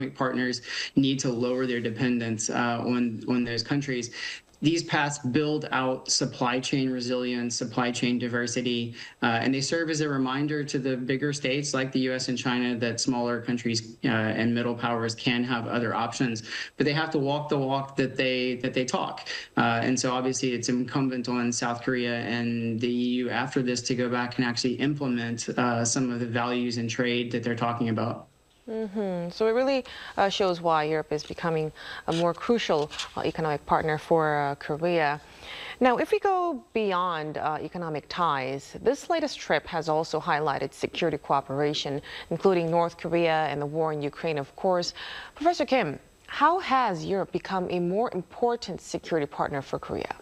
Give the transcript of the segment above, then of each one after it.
partners need to lower their dependence on those countries. These paths build out supply chain resilience, supply chain diversity, and they serve as a reminder to the bigger states like the U.S. and China that smaller countries and middle powers can have other options, but they have to walk the walk that they talk. And so obviously it's incumbent on South Korea and the EU after this to go back and actually implement some of the values in trade that they're talking about. So it really shows why Europe is becoming a more crucial economic partner for Korea. Now, if we go beyond economic ties, this latest trip has also highlighted security cooperation, including North Korea and the war in Ukraine, of course. Professor Kim, how has Europe become a more important security partner for Korea?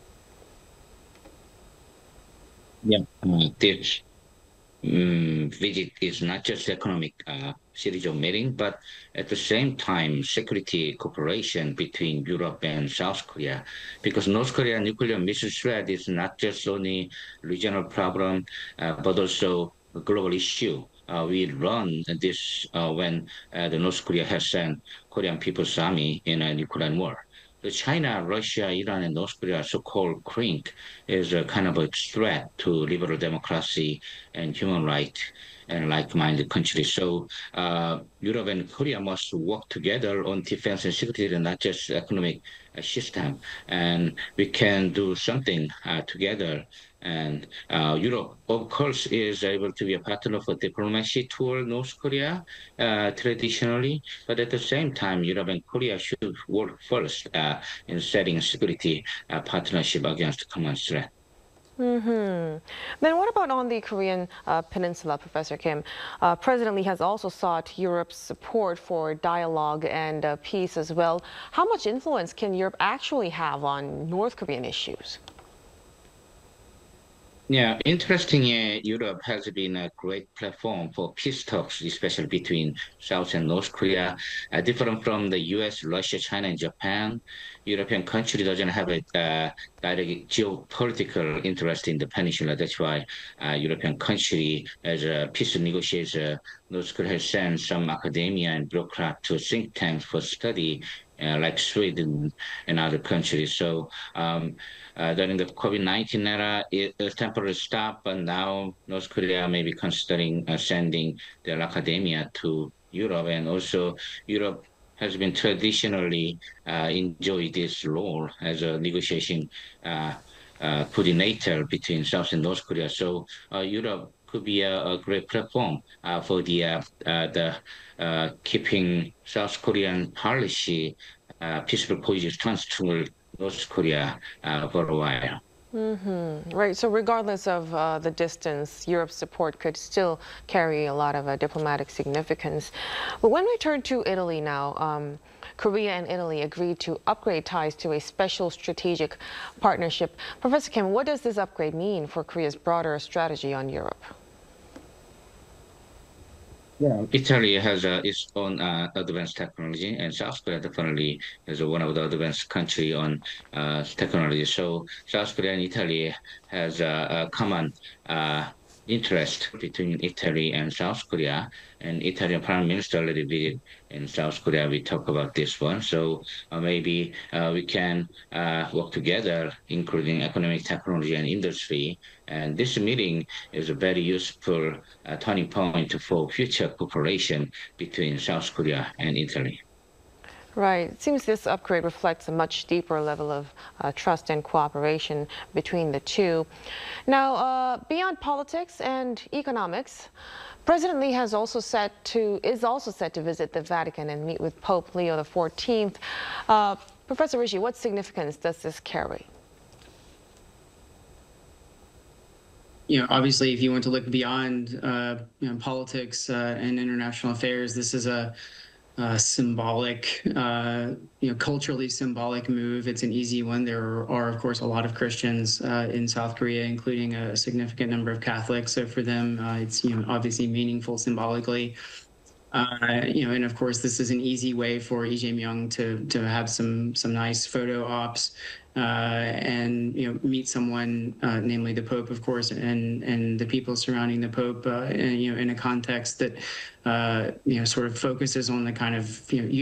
Yeah, this visit is not just economic series of meetings, but at the same time, security cooperation between Europe and South Korea. Because North Korea nuclear missile threat is not just only regional problem, but also a global issue. We learned this when the North Korea has sent Korean People's Army in a nuclear war. The China, Russia, Iran, and North Korea, so-called KRINC, is a kind of a threat to liberal democracy and human rights and like-minded countries. So Europe and Korea must work together on defense and security and not just economic system. And we can do something together. And Europe, of course, is able to be a partner for diplomacy toward North Korea traditionally. But at the same time, Europe and Korea should work first in setting a security partnership against common threat. Then what about on the Korean Peninsula, Professor Kim? President Lee has also sought Europe's support for dialogue and peace as well. How much influence can Europe actually have on North Korean issues? Yeah, interestingly, Europe has been a great platform for peace talks, especially between South and North Korea. Different from the US, Russia, China, and Japan, European country doesn't have a direct geopolitical interest in the peninsula. That's why European country, as a peace negotiator, North Korea has sent some academia and bureaucrats to think tanks for study, like Sweden and other countries. So during the COVID-19 era, it temporarily stopped, but now North Korea may be considering sending their academia to Europe. And also Europe has been traditionally enjoyed this role as a negotiation coordinator between South and North Korea. So Europe could be a great platform for the keeping South Korean policy peaceful coexistence to North Korea for a while. Right. So regardless of the distance, Europe's support could still carry a lot of diplomatic significance. But when we turn to Italy now, Korea and Italy agreed to upgrade ties to a special strategic partnership. Professor Kim, what does this upgrade mean for Korea's broader strategy on Europe? Yeah, Italy has its own advanced technology, and South Korea definitely is one of the advanced country on technology. So South Korea and Italy has a common interest between Italy and South Korea. And Italian Prime Minister already visited in South Korea. We talk about this one. So maybe we can work together, including economic, technology, and industry. And this meeting is a very useful turning point for future cooperation between South Korea and Italy. Right. It seems this upgrade reflects a much deeper level of trust and cooperation between the two. Now, beyond politics and economics, President Lee is also set to visit the Vatican and meet with Pope Leo XIV. Professor Rishi, what significance does this carry? Obviously, if you want to look beyond politics and international affairs, this is a symbolic, culturally symbolic move. It's an easy one. There are, of course, a lot of Christians in South Korea, including a significant number of Catholics. So for them, it's obviously meaningful symbolically. And of course, this is an easy way for Lee Jae-myung to have some nice photo ops, and meet someone, namely the Pope, of course, and the people surrounding the Pope, and, in a context that sort of focuses on the kind of